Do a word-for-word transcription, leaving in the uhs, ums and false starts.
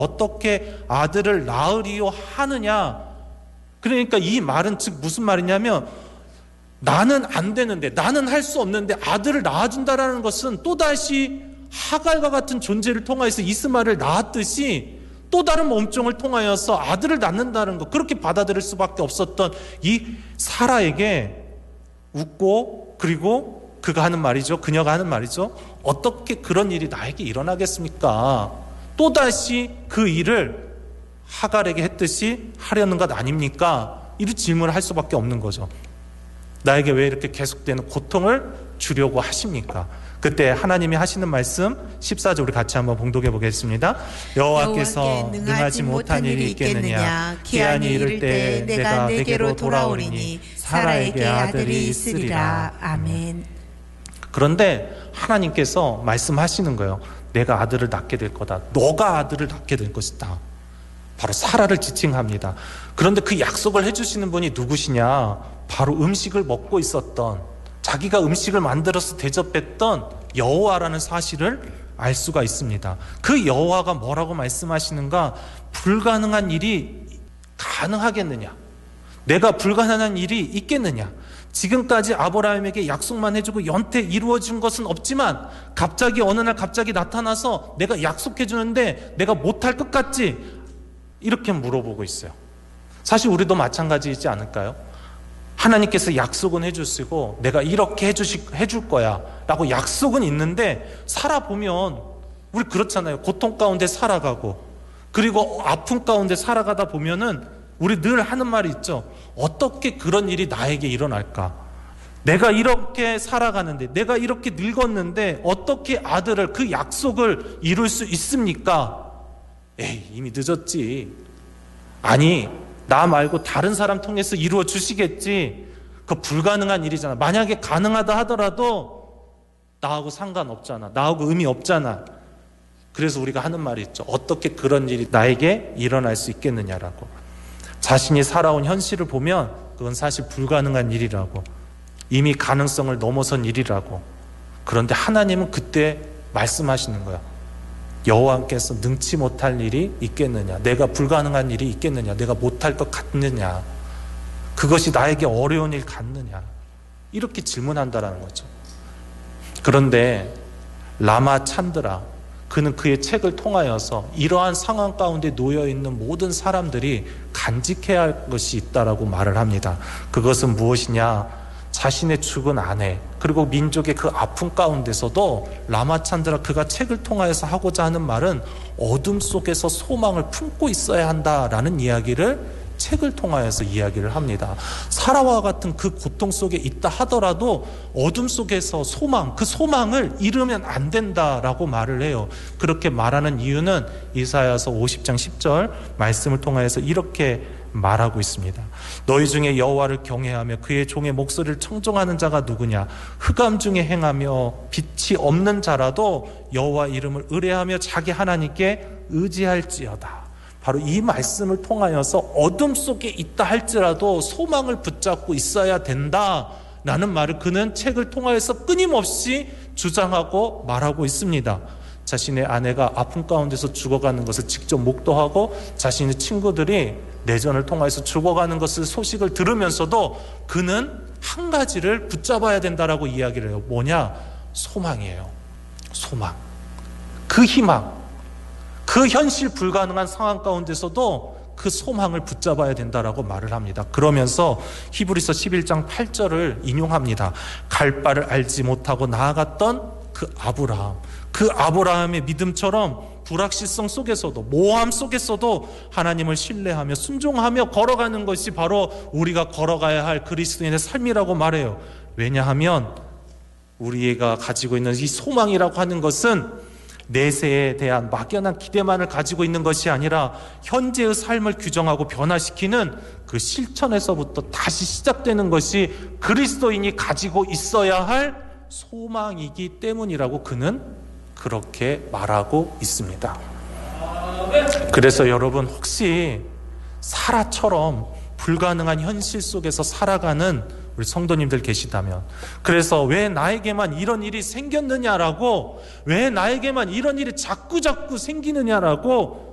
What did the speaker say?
어떻게 아들을 낳으리요 하느냐. 그러니까 이 말은 즉 무슨 말이냐면 나는 안 되는데, 나는 할 수 없는데 아들을 낳아준다라는 것은 또다시 하갈과 같은 존재를 통하여서 이스마엘을 낳았듯이 또 다른 몸종을 통하여서 아들을 낳는다는 것, 그렇게 받아들일 수밖에 없었던 이 사라에게 웃고, 그리고 그가 하는 말이죠, 그녀가 하는 말이죠, 어떻게 그런 일이 나에게 일어나겠습니까? 또다시 그 일을 하갈에게 했듯이 하려는 것 아닙니까? 이런 질문을 할 수밖에 없는 거죠. 나에게 왜 이렇게 계속되는 고통을 주려고 하십니까? 그때 하나님이 하시는 말씀 십사 절 우리 같이 한번 봉독해 보겠습니다. 여호와께서 능하지 못한 일이 있겠느냐? 기한이 이를 때 내가 내게로 돌아오리니 사라에게 아들이 있으리라. 아멘. 그런데 하나님께서 말씀하시는 거예요. 내가 아들을 낳게 될 거다. 너가 아들을 낳게 될 것이다. 바로 사라를 지칭합니다. 그런데 그 약속을 해주시는 분이 누구시냐? 바로 음식을 먹고 있었던, 자기가 음식을 만들어서 대접했던 여호와라는 사실을 알 수가 있습니다. 그 여호와가 뭐라고 말씀하시는가? 불가능한 일이 가능하겠느냐? 내가 불가능한 일이 있겠느냐? 지금까지 아브라함에게 약속만 해주고 연태 이루어진 것은 없지만 갑자기 어느 날 갑자기 나타나서 내가 약속해 주는데 내가 못할 것 같지? 이렇게 물어보고 있어요. 사실 우리도 마찬가지이지 않을까요? 하나님께서 약속은 해주시고 내가 이렇게 해주시, 해줄 거야 라고 약속은 있는데 살아보면 우리 그렇잖아요. 고통 가운데 살아가고 그리고 아픔 가운데 살아가다 보면은 우리 늘 하는 말이 있죠. 어떻게 그런 일이 나에게 일어날까? 내가 이렇게 살아가는데, 내가 이렇게 늙었는데 어떻게 아들을, 그 약속을 이룰 수 있습니까? 에이, 이미 늦었지. 아니, 나 말고 다른 사람 통해서 이루어 주시겠지. 그 불가능한 일이잖아. 만약에 가능하다 하더라도 나하고 상관없잖아. 나하고 의미 없잖아. 그래서 우리가 하는 말이 있죠. 어떻게 그런 일이 나에게 일어날 수 있겠느냐라고. 자신이 살아온 현실을 보면 그건 사실 불가능한 일이라고, 이미 가능성을 넘어선 일이라고. 그런데 하나님은 그때 말씀하시는 거야. 여호와께서 능치 못할 일이 있겠느냐? 내가 불가능한 일이 있겠느냐? 내가 못할 것 같느냐? 그것이 나에게 어려운 일 같느냐? 이렇게 질문한다라는 거죠. 그런데 라마 찬드라, 그는 그의 책을 통하여서 이러한 상황 가운데 놓여있는 모든 사람들이 간직해야 할 것이 있다라고 말을 합니다. 그것은 무엇이냐? 자신의 죽은 아내, 그리고 민족의 그 아픔 가운데서도 라마찬드라, 그가 책을 통하여서 하고자 하는 말은 어둠 속에서 소망을 품고 있어야 한다라는 이야기를 책을 통하여서 이야기를 합니다. 사라와 같은 그 고통 속에 있다 하더라도 어둠 속에서 소망, 그 소망을 잃으면 안 된다라고 말을 해요. 그렇게 말하는 이유는 이사야서 오십 장 십 절 말씀을 통하여서 이렇게 말하고 있습니다. 너희 중에 여호와를 경외하며 그의 종의 목소리를 청종하는 자가 누구냐? 흑암 중에 행하며 빛이 없는 자라도 여호와 이름을 의뢰하며 자기 하나님께 의지할지어다. 바로 이 말씀을 통하여서 어둠 속에 있다 할지라도 소망을 붙잡고 있어야 된다라는 말을 그는 책을 통하여서 끊임없이 주장하고 말하고 있습니다. 자신의 아내가 아픔 가운데서 죽어가는 것을 직접 목도하고 자신의 친구들이 내전을 통해서 죽어가는 것을 소식을 들으면서도 그는 한 가지를 붙잡아야 된다라고 이야기를 해요. 뭐냐? 소망이에요. 소망. 그 희망. 그 현실 불가능한 상황 가운데서도 그 소망을 붙잡아야 된다라고 말을 합니다. 그러면서 히브리서 십일 장 팔 절을 인용합니다. 갈 바를 알지 못하고 나아갔던 그 아브라함, 그 아브라함의 믿음처럼 불확실성 속에서도, 모함 속에서도 하나님을 신뢰하며 순종하며 걸어가는 것이 바로 우리가 걸어가야 할 그리스도인의 삶이라고 말해요. 왜냐하면 우리가 가지고 있는 이 소망이라고 하는 것은 내세에 대한 막연한 기대만을 가지고 있는 것이 아니라 현재의 삶을 규정하고 변화시키는 그 실천에서부터 다시 시작되는 것이 그리스도인이 가지고 있어야 할 소망이기 때문이라고 그는 그렇게 말하고 있습니다. 그래서 여러분, 혹시 사라처럼 불가능한 현실 속에서 살아가는 우리 성도님들 계시다면, 그래서 왜 나에게만 이런 일이 생겼느냐라고, 왜 나에게만 이런 일이 자꾸자꾸 생기느냐라고